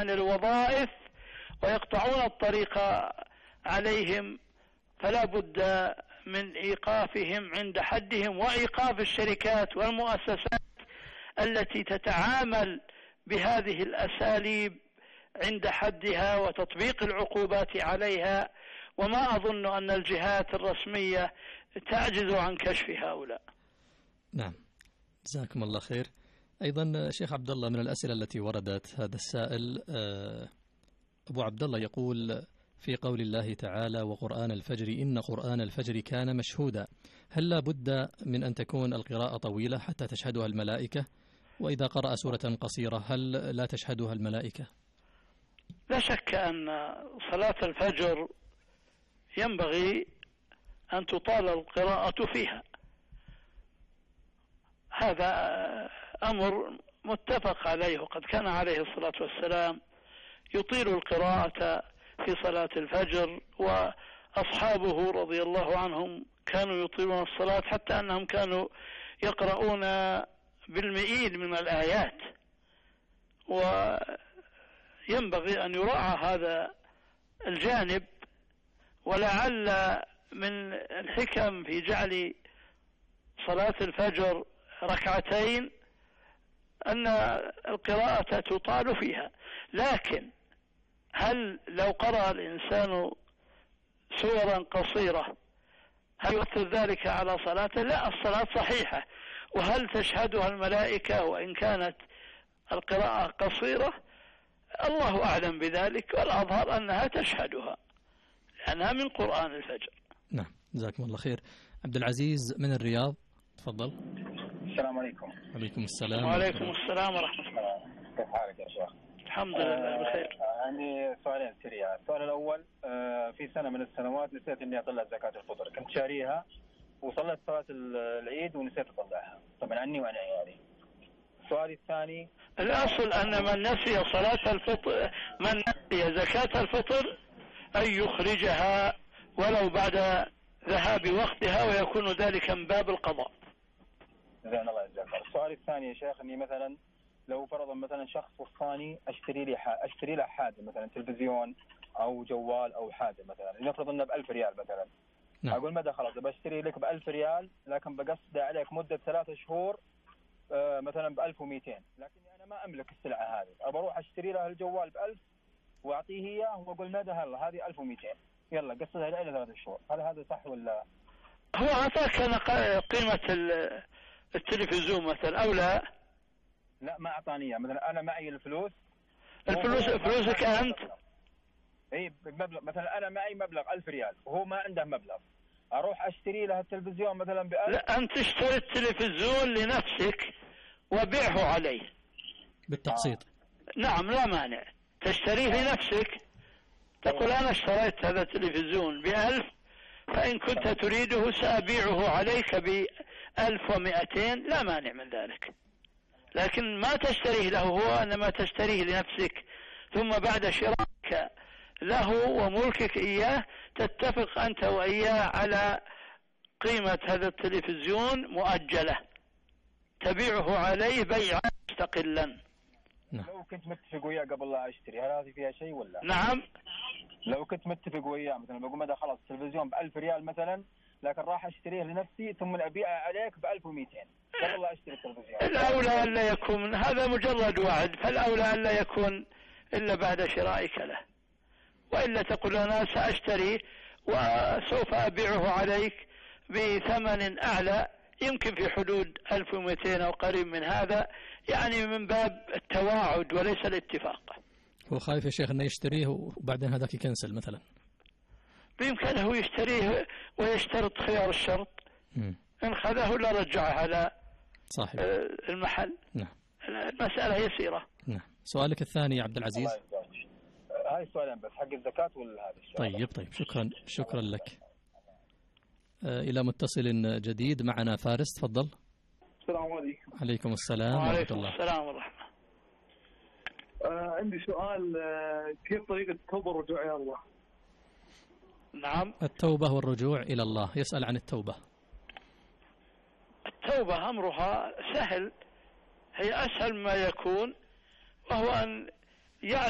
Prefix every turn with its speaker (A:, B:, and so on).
A: عن الوظائف ويقطعون الطريق عليهم، فلا بد من إيقافهم عند حدهم، وإيقاف الشركات والمؤسسات التي تتعامل بهذه الأساليب عند حدها وتطبيق العقوبات عليها. وما أظن أن الجهات الرسمية تعجز عن كشف هؤلاء.
B: نعم، جزاكم الله خير. أيضا شيخ عبد الله، من الأسئلة التي وردت هذا السائل أبو عبد الله يقول: في قول الله تعالى: وقرآن الفجر إن قرآن الفجر كان مشهودا، هل لا بد من أن تكون القراءة طويلة حتى تشهدها الملائكة؟ وإذا قرأ سورة قصيرة هل لا تشهدها الملائكة؟
A: لا شك أن صلاة الفجر ينبغي أن تطال القراءة فيها، هذا أمر متفق عليه، وقد كان عليه الصلاة والسلام يطيل القراءة في صلاة الفجر، وأصحابه رضي الله عنهم كانوا يطيلون الصلاة حتى أنهم كانوا يقرؤون بالمئين من الآيات. وينبغي أن يراعى هذا الجانب. ولعل من الحكم في جعل صلاة الفجر ركعتين أن القراءة تطال فيها، لكن هل لو قرأ الإنسان سورا قصيرة هل يؤثر ذلك على صلاته؟ لا، الصلاة صحيحة. وهل تشهدها الملائكة وإن كانت القراءة قصيرة؟ الله أعلم بذلك، والأظهر أنها تشهدها لأنها من قرآن الفجر.
B: نعم، جزاكم الله خير. عبد العزيز من الرياض، تفضل.
C: السلام عليكم.
B: وعليكم السلام.
A: وعليكم السلام ورحمة الله.
C: كيف حالك يا شيخ؟
A: الحمد لله بخير.
C: عندي سؤالين سريعة. السؤال الأول، في سنة من السنوات نسيت إني أطلع زكاة الفطر، كنت شاريها وصلت صلاة العيد ونسيت أطلعها، طبعا عني وعن عيالي. سؤالي الثاني،
A: الأصل أن من نسي صلاة الفطر، من نسي زكاة الفطر أن يخرجها ولو بعد ذهاب وقتها، ويكون ذلك من باب القضاء.
C: زين، الله يجزاك خير. السؤال الثاني يا شيخ، إني مثلا لو فرضا مثلا شخص وصاني أشتري له حاجة، مثلا تلفزيون أو جوال أو حاجة، مثلا لنفرض إنه ب1000 ريال مثلا.
B: نعم.
C: أقول ماذا خلاص بشتري لك ب1000 ريال، لكن بقصد عليك مدة 3 شهور مثلا ب1200، لكني أنا ما أملك السلعة هذه، أبى أروح أشتري له الجوال ب1000 وأعطيه إياه وأقول ماذا هلا هذه 1200، يلا قصدها إلى 3 شهور. هذا صح ولا؟
A: هو أعطاك قيمة التلفزيون مثلا أو لا؟
C: لا، ما أعطاني إياه. مثلا أنا معي الفلوس
A: فلوسك أنت؟
C: اي بمبلغ، مثلا انا معي مبلغ 1000 ريال وهو ما عنده مبلغ، اروح اشتري له التلفزيون مثلا ب1000.
A: لا، انت تشتري التلفزيون لنفسك وبيعه عليه
B: بالتقسيط.
A: نعم، لا مانع، تشتريه لنفسك، تقول انا اشتريت هذا التلفزيون ب1000، فان كنت تريده سأبيعه عليك ب1200، لا مانع من ذلك. لكن ما تشتريه له هو، انما تشتريه لنفسك، ثم بعد شرائك له وملكك إياه تتفق أنت وإياه على قيمة هذا التلفزيون مؤجلة تبيعه عليه بيعا مستقلا.
C: لو كنت متفق وياه قبل لا أشتري، هل هذه فيها شيء ولا؟
A: نعم،
C: لو كنت متفق وياه مثلا بقول ماذا خلاص التلفزيون ب1000 ريال مثلا، لكن راح أشتريه لنفسي ثم أبيعه عليك ب1200 قبل لا أشتري التلفزيون.
A: الأولى أن لا يكون هذا مجرد وعد، فالأولى أن لا يكون إلا بعد شرائك له، وإلا تقول أنا سأشتري وسوف أبيعه عليك بثمن أعلى، يمكن في حدود 1200 أو قريب من هذا، يعني من باب التواعد وليس الاتفاق.
B: هو خايف يا شيخ أنه يشتريه وبعدين هذاك يكنسل مثلا.
A: بإمكانه يشتريه ويشترط خيار الشرط، إن خذه لا رجعه على صاحب المحل.
B: نعم.
A: المسألة يسيرة.
B: نعم. سؤالك الثاني يا عبد العزيز.
C: هاي سؤالين بس، حق الزكاة ولا هذا السؤال؟
B: طيب شكرا لك. إلى متصل جديد معنا فارس، تفضل.
D: السلام عليكم.
B: عليكم السلام ورحمة الله.
A: وعليكم السلام ورحمة.
D: عندي سؤال، كيف طريقة التوبة والرجوع إلى الله؟
A: نعم.
B: التوبة والرجوع إلى الله، يسأل عن التوبة.
A: التوبة أمرها سهل، هي أسهل ما يكون، وهو أن